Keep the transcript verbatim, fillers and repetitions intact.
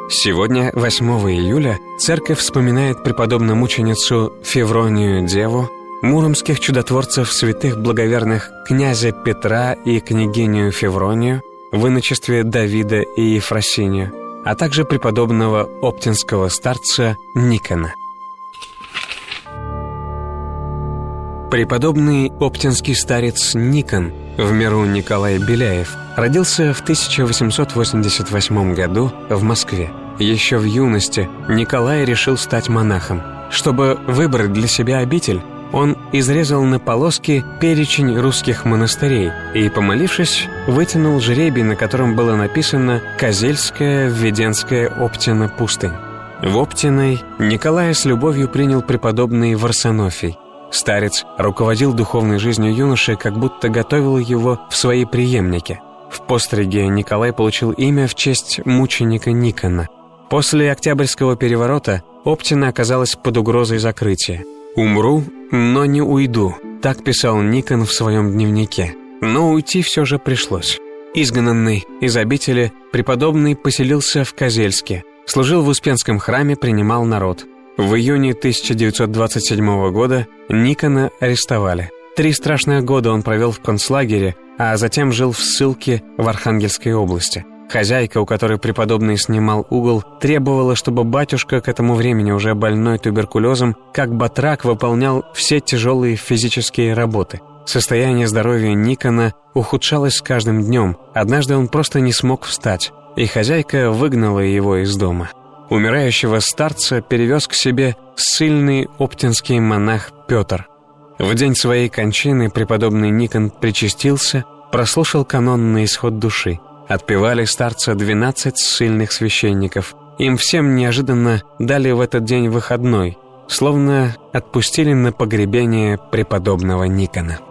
Сегодня, восьмого июля, церковь вспоминает преподобно-мученицу Февронию Деву, муромских чудотворцев святых благоверных князя Петра и княгиню Февронию в иночестве Давида и Ефросинию, а также преподобного оптинского старца Никона. Преподобный оптинский старец Никон, в миру Николай Беляев, родился в тысяча восемьсот восемьдесят восьмом году в Москве. Еще в юности Николай решил стать монахом. Чтобы выбрать для себя обитель, он изрезал на полоски перечень русских монастырей и, помолившись, вытянул жребий, на котором было написано «Козельская Введенская Оптина пустынь». В Оптиной Николая с любовью принял преподобный Варсонофий. Старец руководил духовной жизнью юноши, как будто готовил его в свои преемники. В постриге Николай получил имя в честь мученика Никона. После Октябрьского переворота Оптина оказалась под угрозой закрытия. «Умру, но не уйду», — так писал Никон в своем дневнике. Но уйти все же пришлось. Изгнанный из обители, преподобный поселился в Козельске, служил в Успенском храме, принимал народ. В июне тысяча девятьсот двадцать седьмого года Никона арестовали. Три страшных года он провел в концлагере, а затем жил в ссылке в Архангельской области. Хозяйка, у которой преподобный снимал угол, требовала, чтобы батюшка, к этому времени уже больной туберкулезом, как батрак выполнял все тяжелые физические работы. Состояние здоровья Никона ухудшалось с каждым днем. Однажды он просто не смог встать, и хозяйка выгнала его из дома. Умирающего старца перевез к себе ссыльный оптинский монах Петр. В день своей кончины преподобный Никон причастился, прослушал канон на исход души. Отпевали старца двенадцать ссыльных священников. Им всем неожиданно дали в этот день выходной, словно отпустили на погребение преподобного Никона.